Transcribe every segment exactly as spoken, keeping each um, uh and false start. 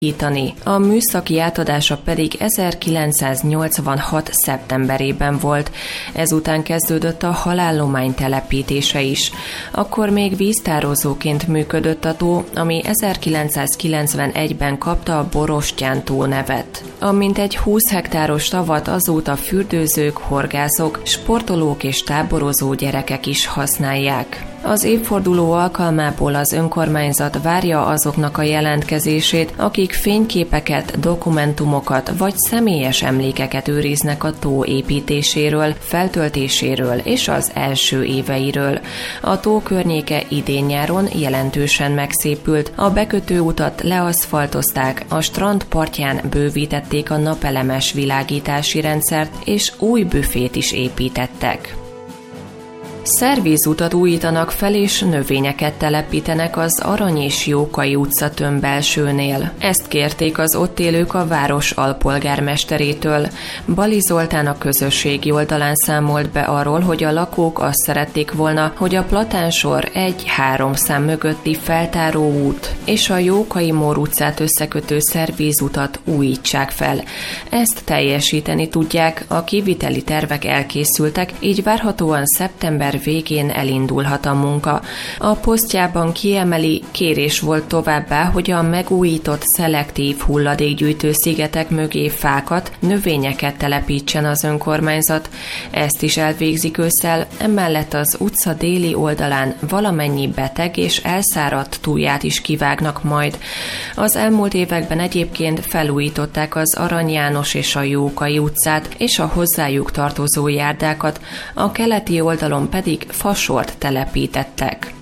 A műszaki átadása pedig ezerkilencszáznyolcvanhat szeptemberében volt. Ezután kezdődött a halállomány telepítése is. Akkor még víztározóként működött a tó, ami ezerkilencszázkilencvenegyben kapta a Borostyán-tó nevet. A mintegy húsz hektáros tavat azóta fürdőzők, horgászok, sportolók és táborozó gyerekek is használják. Az évforduló alkalmából az önkormányzat várja azoknak a jelentkezését, akik fényképeket, dokumentumokat vagy személyes emlékeket őriznek a tó építéséről, feltöltéséről és az első éveiről. A tó környéke idén-nyáron jelentősen megszépült, a bekötőutat leaszfaltozták, a strand partján bővítették a napelemes világítási rendszert, és új büfét is építettek. Szervízutat újítanak fel és növényeket telepítenek az Arany és Jókai utca tömbbelsőnél. Ezt kérték az ott élők a város alpolgármesterétől. Bali Zoltán a közösségi oldalán számolt be arról, hogy a lakók azt szerették volna, hogy a Platánsor egy-három szám mögötti feltáróút és a Jókai Mór utcát összekötő szervízutat újítsák fel. Ezt teljesíteni tudják, a kiviteli tervek elkészültek, így várhatóan szeptember végén elindulhat a munka. A posztjában kiemeli, kérés volt továbbá, hogy a megújított szelektív hulladékgyűjtő szigetek mögé fákat, növényeket telepítsen az önkormányzat. Ezt is elvégzik ősszel, emellett az utca déli oldalán valamennyi beteg és elszáradt túlját is kivágnak majd. Az elmúlt években egyébként felújították az Arany János és a Jókai utcát és a hozzájuk tartozó járdákat, a keleti oldalon pedig fasort telepítettek.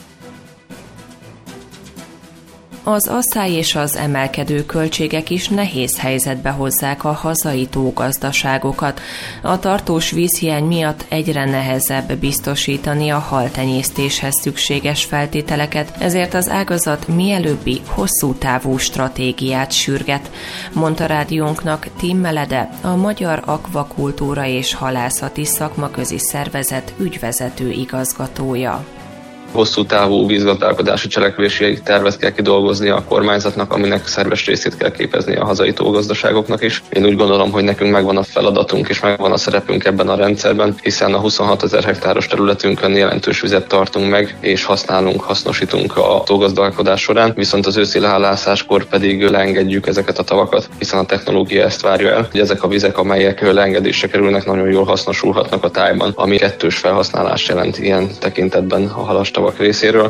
Az asszály és az emelkedő költségek is nehéz helyzetbe hozzák a hazai tógazdaságokat. A tartós vízhiány miatt egyre nehezebb biztosítani a haltenyésztéshez szükséges feltételeket, ezért az ágazat mielőbbi hosszú távú stratégiát sürget, mondta rádiónknak Tim Melede, a Magyar Akvakultúra és Halászati Szakmaközi Szervezet ügyvezető igazgatója. Hosszú távú vízgazdálkodási cselekvési tervet kell kidolgozni a kormányzatnak, aminek szerves részét kell képezni a hazai tógazdaságoknak is. Én úgy gondolom, hogy nekünk megvan a feladatunk és megvan a szerepünk ebben a rendszerben, hiszen a huszonhatezer hektáros területünkön jelentős vizet tartunk meg, és használunk, hasznosítunk a tógazdálkodás során, viszont az őszi leállászáskor pedig leengedjük ezeket a tavakat, hiszen a technológia ezt várja el, hogy ezek a vizek, amelyek leengedésre kerülnek, nagyon jól hasznosulhatnak a tájban, ami kettős felhasználást jelent ilyen tekintetben a halastavak részéről.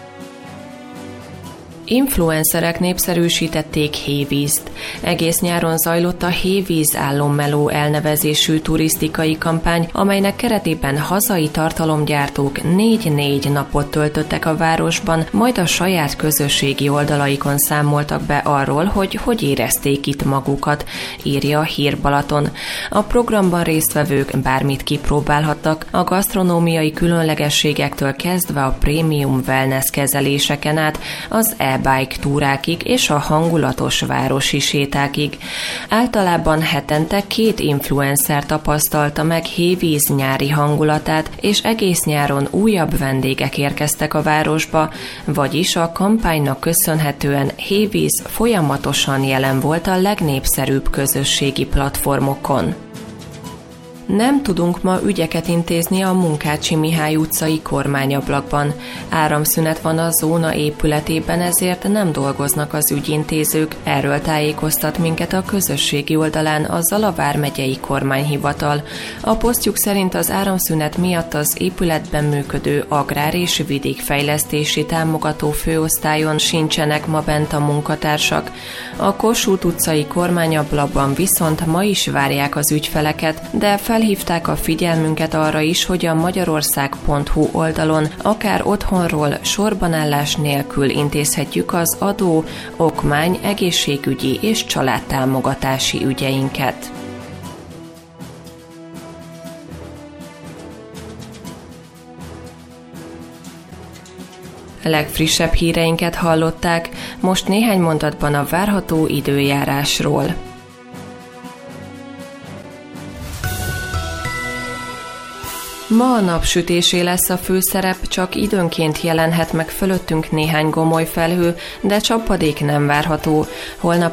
Influencerek népszerűsítették hévízt. Egész nyáron zajlott a Hévíz álommeló elnevezésű turisztikai kampány, amelynek keretében hazai tartalomgyártók négy-négy napot töltöttek a városban, majd a saját közösségi oldalaikon számoltak be arról, hogy hogy érezték itt magukat, írja a Hír Balaton. A programban résztvevők bármit kipróbálhattak, a gasztronómiai különlegességektől kezdve a prémium wellness kezeléseken át az e-bike túrákig és a hangulatos városi sétákig. Általában hetente két influencer tapasztalta meg Hévíz nyári hangulatát, és egész nyáron újabb vendégek érkeztek a városba, vagyis a kampánynak köszönhetően Hévíz folyamatosan jelen volt a legnépszerűbb közösségi platformokon. Nem tudunk ma ügyeket intézni a Munkácsi Mihály utcai kormányablakban. Áramszünet van a zóna épületében, ezért nem dolgoznak az ügyintézők. Erről tájékoztat minket a közösségi oldalán a Zala vármegyei kormányhivatal. A posztjuk szerint az áramszünet miatt az épületben működő agrár- és vidékfejlesztési támogató főosztályon sincsenek ma bent a munkatársak. A Kossuth utcai kormányablakban viszont ma is várják az ügyfeleket, de felhívták a figyelmünket arra is, hogy a magyarország pont hu oldalon akár otthonról sorbanállás nélkül intézhetjük az adó, okmány, egészségügyi és családtámogatási ügyeinket. Legfrissebb híreinket hallották, most néhány mondatban a várható időjárásról. Ma a napsütésé lesz a főszerep, csak időnként jelenhet meg fölöttünk néhány gomoly felhő, de csapadék nem várható. Holnap